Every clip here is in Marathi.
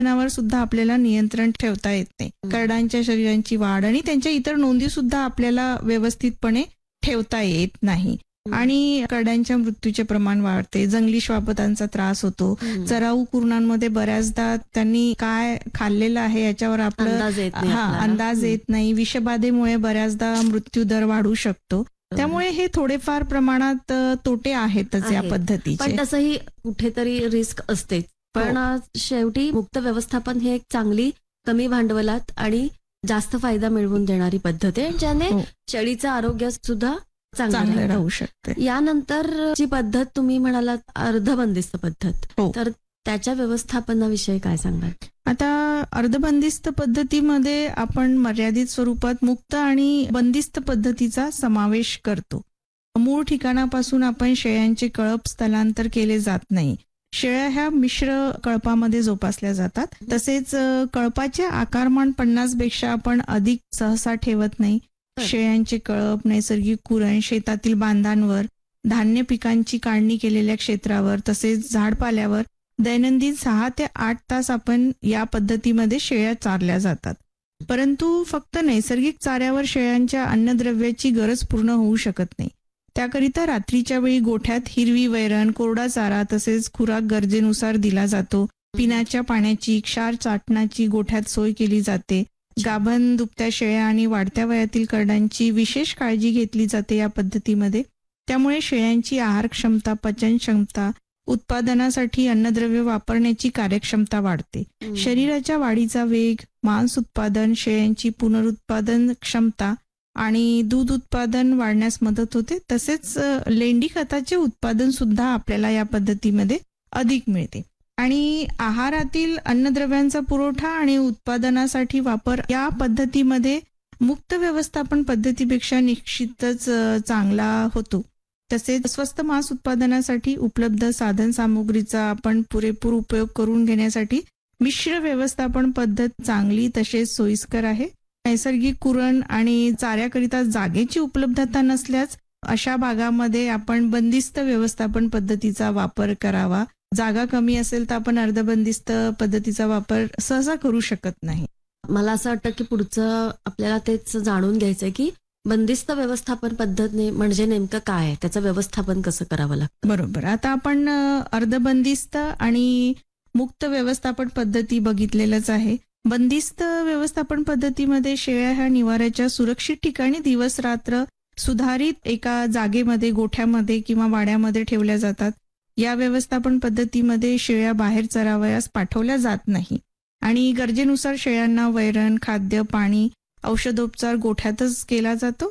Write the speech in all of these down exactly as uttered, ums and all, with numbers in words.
उत्पादनावर सुद्धा आपल्याला नियंत्रण ठेवता येत नाही. करडांच्या शरीरांची वाढ आणि त्यांच्या इतर नोंदी सुद्धा आपल्याला व्यवस्थितपणे ठेवता येत नाही आणि करड्यांच्या मृत्यूचे प्रमाण वाढते. जंगली श्वापदांचा त्रास होतो. चराऊ कुरणांमध्ये बऱ्याचदा त्यांनी काय खाल्लेलं आहे याच्यावर आपलं हा अंदाज येत नाही. विषबाधेमुळे बऱ्याचदा मृत्यू दर वाढू शकतो. त्यामुळे हे थोडेफार प्रमाणात तोटे आहेतच या पद्धतीचे. पण तसंही कुठेतरी रिस्क असतेच. पण शेवटी मुक्त व्यवस्थापन हे एक चांगली कमी भांडवलात आणि जास्त फायदा मिळवून देणारी पद्धत आहे ज्याने शेळीचं आरोग्य सुद्धा चांगलं राहू शकते. यानंतर जी पद्धत तुम्ही म्हणालात अर्धबंदिस्त पद्धत, तर त्याच्या व्यवस्थापनाविषयी काय सांगाल? आता अर्धबंदिस्त पद्धतीमध्ये आपण मर्यादित स्वरूपात मुक्त आणि बंदिस्त पद्धतीचा समावेश करतो. मूळ ठिकाणापासून आपण शेळ्यांचे कळप स्थलांतर केले जात नाही. शेळ्या ह्या मिश्र कळपामध्ये जोपासल्या जातात. तसेच कळपाचे आकारमान पन्नास पेक्षा आपण अधिक सहसा ठेवत नाही. शेळ्यांचे कळप, नैसर्गिक कुरण शेतातील बांधांवर, धान्य पिकांची काढणी केलेल्या क्षेत्रावर, तसेच झाडपाल्यावर दैनंदिन सहा ते आठ तास आपण या पद्धतीमध्ये शेळ्या चारल्या जातात. परंतु फक्त नैसर्गिक चाऱ्यावर शेळ्यांच्या अन्नद्रव्याची गरज पूर्ण होऊ शकत नाही. त्याकरिता रात्रीच्या वेळी गोठ्यात हिरवी वैरण, कोरडा चारा तसेच खुराक गरजेनुसार दिला जातो. पिण्याच्या पाण्याची, क्षार चाटणाची गोठ्यात सोय केली जाते. गाभण दुभत्या शेळ्या आणि वाढत्या वयातील करडांची विशेष काळजी घेतली जाते या पद्धतीमध्ये. त्यामुळे शेळ्यांची आहार क्षमता, पचन क्षमता, उत्पादनासाठी अन्नद्रव्य वापरण्याची कार्यक्षमता वाढते. शरीराच्या वाढीचा वेग, मांस उत्पादन, शेळ्यांची पुनरुत्पादन क्षमता आणि दूध उत्पादन वाढण्यास मदत होते. तसेच लेंडी खताचे उत्पादन सुद्धा आपल्याला या पद्धतीमध्ये अधिक मिळते. आणि आहारातील अन्नद्रव्यांचा पुरवठा आणि उत्पादनासाठी वापर या पद्धतीमध्ये मुक्त व्यवस्थापन पद्धतीपेक्षा निश्चितच चांगला होतो. तसेच स्वस्त मांस उत्पादनासाठी उपलब्ध साधन सामुग्रीचा आपण पुरेपूर उपयोग करून घेण्यासाठी मिश्र व्यवस्थापन पद्धत चांगली तसेच सोयीस्कर आहे. नैसर्गिक कुरण आणि चाऱ्याकरिता जागेची उपलब्धता नसल्यास अशा भागामध्ये आपण बंदिस्त व्यवस्थापन पद्धतीचा वापर करावा. जागा कमी असेल तर आपण अर्धबंदिस्त पद्धतीचा वापर सहसा करू शकत नाही. मला असं वाटतं की पुढचं आपल्याला तेच जाणून घ्यायचंय की बंदिस्त व्यवस्थापन पद्धत म्हणजे नेमकं काय आहे, त्याचं व्यवस्थापन कसं करावं लागतं. बरोबर. आता आपण अर्धबंदिस्त आणि मुक्त व्यवस्थापन पद्धती बघितलेलंच आहे. बंदिस्त व्यवस्थापन पद्धतीमध्ये शेळ्या ह्या निवाऱ्याच्या सुरक्षित ठिकाणी दिवस रात्र सुधारित एका जागेमध्ये, गोठ्यामध्ये किंवा वाड्यामध्ये ठेवल्या जातात. या व्यवस्थापन पद्धतीमध्ये शेळ्या बाहेर चरावयास पाठवल्या जात नाही आणि गरजेनुसार शेळ्यांना वैरण, खाद्य, पाणी, औषधोपचार गोठ्यातच केला जातो.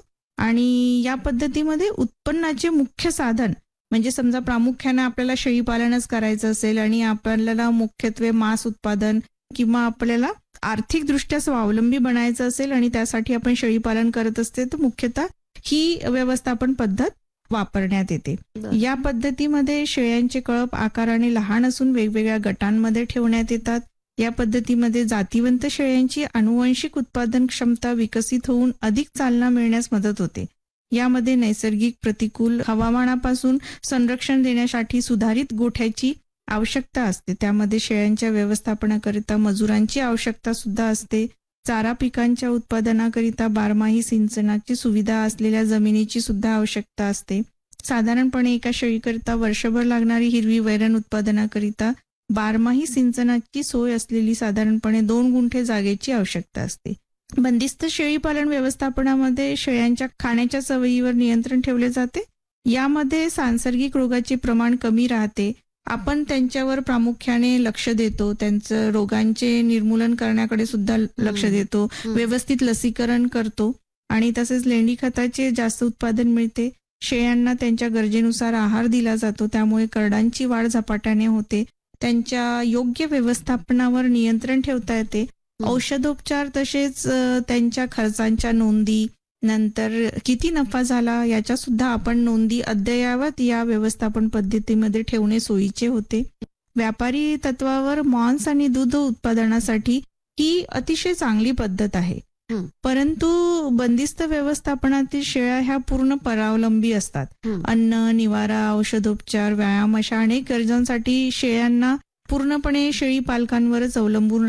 आणि या पद्धतीमध्ये उत्पन्नाचे मुख्य साधन म्हणजे समजा प्रामुख्याने आपल्याला शेळीपालनच करायचं असेल आणि आपल्याला मुख्यत्वे मांस उत्पादन किंवा आपल्याला आर्थिक दृष्ट्या स्वावलंबी बनायचं असेल आणि त्यासाठी आपण शेळीपालन करत असते तर मुख्यतः ही व्यवस्थापन पद्धत वापरण्यात येते. या पद्धतीमध्ये शेळ्यांचे कळप आकाराने लहान असून वेगवेगळ्या गटांमध्ये ठेवण्यात येतात. या पद्धतीमध्ये जातीवंत शेळ्यांची आनुवंशिक उत्पादन क्षमता विकसित होऊन अधिक चालना मिळण्यास मदत होते. यामध्ये नैसर्गिक प्रतिकूल हवामानापासून संरक्षण देण्यासाठी सुधारित गोठ्याची आवश्यकता असते. त्यामध्ये शेळ्यांच्या व्यवस्थापनाकरिता मजुरांची आवश्यकता सुद्धा असते. चारा पिकांच्या उत्पादनाकरिता बारमाही सिंचनाची सुविधा असलेल्या जमिनीची सुद्धा आवश्यकता असते. साधारणपणे एका शेळीकरिता वर्षभर लागणारी हिरवी वैरण उत्पादनाकरिता बारमाही सिंचनाची सोय असलेली साधारणपणे दोन गुंठे जागेची आवश्यकता असते. बंदिस्त शेळीपालन व्यवस्थापनामध्ये शेळ्यांच्या खाण्याच्या सवयीवर नियंत्रण ठेवले जाते. यामध्ये सांसर्गिक रोगाचे प्रमाण कमी राहते. आपण त्यांच्यावर प्रामुख्याने लक्ष देतो. त्यांचं रोगांचे निर्मूलन करण्याकडे सुद्धा लक्ष देतो. व्यवस्थित लसीकरण करतो आणि तसेच लेंडी खताचे जास्त उत्पादन मिळते. शेळ्यांना त्यांच्या गरजेनुसार आहार दिला जातो. त्यामुळे करडांची वाढ झपाट्याने होते. त्यांच्या योग्य व्यवस्थापनावर नियंत्रण ठेवता येते. औषधोपचार तसेच त्यांच्या खर्चांच्या नोंदी, नंतर किती नफा झाला याच्या सुद्धा आपण नोंदी अद्ययावत या व्यवस्थापन पद्धतीमध्ये ठेवणे सोयीचे होते. व्यापारी तत्वावर मांस आणि दूध उत्पादनासाठी ही अतिशय चांगली पद्धत आहे. परंतु बंदिस्त व्यवस्थापनातील शेळ्या ह्या पूर्ण परावलंबी असतात. अन्न, निवारा, औषधोपचार, व्यायाम अशा अनेक गरजांसाठी शेळ्यांना पूर्णपणे शेळी पालकांवरच अवलंबून